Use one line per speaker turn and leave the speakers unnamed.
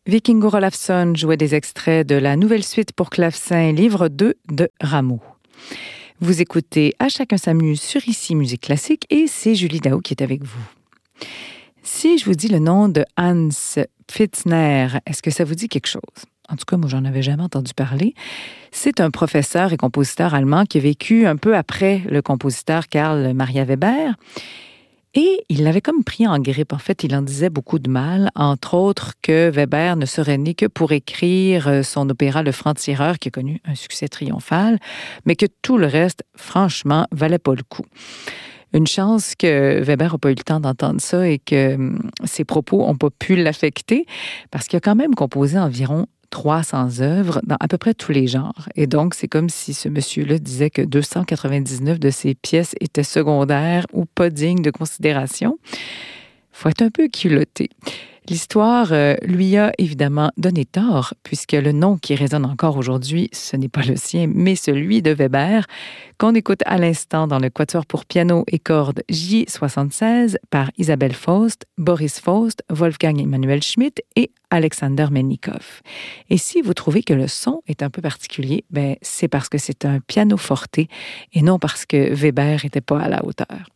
Vikingur Olafsson jouait des extraits de la nouvelle suite pour clavecin, livre 2 de Rameau. Vous écoutez À chacun s'amuse sur Ici Musique Classique et c'est Julie Daou qui est avec vous. Si je vous dis le nom de Hans Pfitzner, est-ce que ça vous dit quelque chose? En tout cas, moi, j'en avais jamais entendu parler. C'est un professeur et compositeur allemand qui a vécu un peu après le compositeur Karl Maria Weber. Et il l'avait comme pris en grippe. En fait, il en disait beaucoup de mal, entre autres que Weber ne serait né que pour écrire son opéra Le Franc-Tireur, qui a connu un succès triomphal, mais que tout le reste, franchement, valait pas le coup. Une chance que Weber n'a pas eu le temps d'entendre ça et que ses propos n'ont pas pu l'affecter, parce qu'il a quand même composé environ 300 œuvres dans à peu près tous les genres. Et donc, c'est comme si ce monsieur-là disait que 299 de ses pièces étaient secondaires ou pas dignes de considération. Il faut être un peu culotté. L'histoire lui a évidemment donné tort, puisque le nom qui résonne encore aujourd'hui, ce n'est pas le sien, mais celui de Weber, qu'on écoute à l'instant dans le Quatuor pour piano et cordes J76 par Isabelle Faust, Boris Faust, Wolfgang Emanuel Schmidt et Alexander Melnikov. Et si vous trouvez que le son est un peu particulier, c'est parce que c'est un piano forte et non parce que Weber n'était pas à la hauteur.